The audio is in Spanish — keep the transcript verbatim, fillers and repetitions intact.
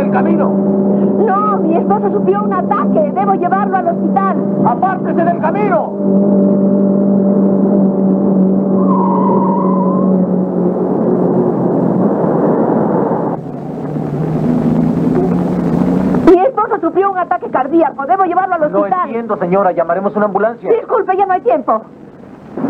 del camino! No, mi esposo sufrió un ataque. Debo llevarlo al hospital. ¡Apártese del camino! Mi esposo sufrió un ataque cardíaco. Debo llevarlo al hospital. Lo entiendo, señora. Llamaremos una ambulancia. Disculpe, ya no hay tiempo.